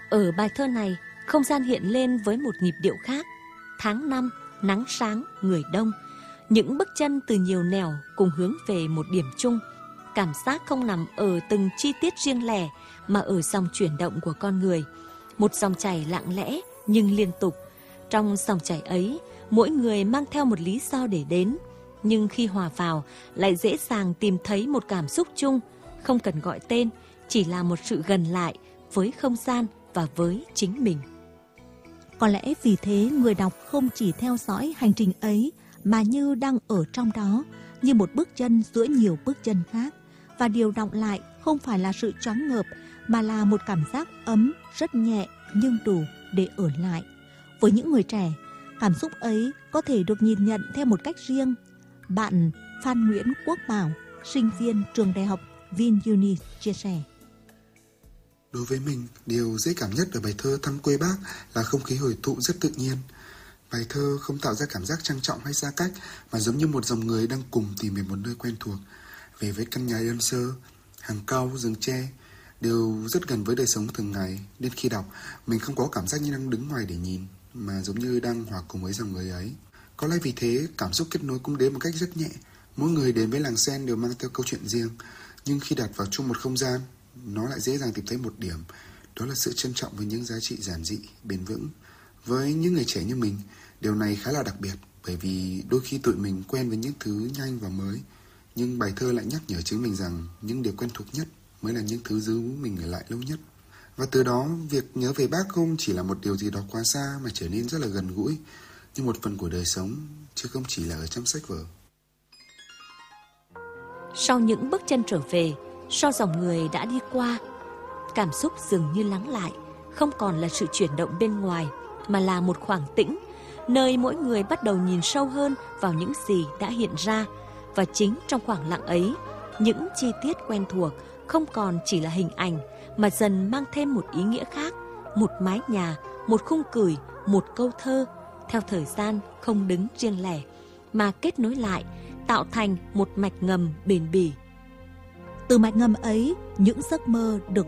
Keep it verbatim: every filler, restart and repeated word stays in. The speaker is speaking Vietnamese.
Ở bài thơ này, không gian hiện lên với một nhịp điệu khác. Tháng năm, nắng sáng, người đông. Những bước chân từ nhiều nẻo cùng hướng về một điểm chung. Cảm giác không nằm ở từng chi tiết riêng lẻ mà ở dòng chuyển động của con người. Một dòng chảy lặng lẽ nhưng liên tục. Trong dòng chảy ấy, mỗi người mang theo một lý do để đến. Nhưng khi hòa vào, lại dễ dàng tìm thấy một cảm xúc chung. Không cần gọi tên, chỉ là một sự gần lại với không gian và với chính mình. Có lẽ vì thế người đọc không chỉ theo dõi hành trình ấy mà như đang ở trong đó, như một bước chân giữa nhiều bước chân khác. Và điều đọng lại không phải là sự choáng ngợp mà là một cảm giác ấm, rất nhẹ nhưng đủ để ở lại. Với những người trẻ, cảm xúc ấy có thể được nhìn nhận theo một cách riêng. Bạn Phan Nguyễn Quốc Bảo, sinh viên trường đại học VinUni chia sẻ. Đối với mình, điều dễ cảm nhất ở bài thơ Thăm quê bác là không khí hồi tụ rất tự nhiên. Bài thơ không tạo ra cảm giác trang trọng hay xa cách, mà giống như một dòng người đang cùng tìm về một nơi quen thuộc. Về với căn nhà đơn sơ, hàng cau, rừng tre, đều rất gần với đời sống thường ngày. Nên khi đọc, mình không có cảm giác như đang đứng ngoài để nhìn, mà giống như đang hòa cùng với dòng người ấy. Có lẽ vì thế, cảm xúc kết nối cũng đến một cách rất nhẹ. Mỗi người đến với làng sen đều mang theo câu chuyện riêng, nhưng khi đặt vào chung một không gian, nó lại dễ dàng tìm thấy một điểm, đó là sự trân trọng với những giá trị giản dị, bền vững. Với những người trẻ như mình, điều này khá là đặc biệt, bởi vì đôi khi tụi mình quen với những thứ nhanh và mới, nhưng bài thơ lại nhắc nhở chính mình rằng những điều quen thuộc nhất mới là những thứ giữ mình ở lại lâu nhất. Và từ đó, việc nhớ về bác không chỉ là một điều gì đó quá xa mà trở nên rất là gần gũi, như một phần của đời sống, chứ không chỉ là ở trong sách vở. Sau những bước chân trở về, sau dòng người đã đi qua, cảm xúc dường như lắng lại, không còn là sự chuyển động bên ngoài, mà là một khoảng tĩnh, nơi mỗi người bắt đầu nhìn sâu hơn vào những gì đã hiện ra. Và chính trong khoảng lặng ấy, những chi tiết quen thuộc không còn chỉ là hình ảnh, mà dần mang thêm một ý nghĩa khác, một mái nhà, một khung cửi, một câu thơ, theo thời gian không đứng riêng lẻ, mà kết nối lại, tạo thành một mạch ngầm bền bỉ. Từ mạch ngầm ấy, những giấc mơ được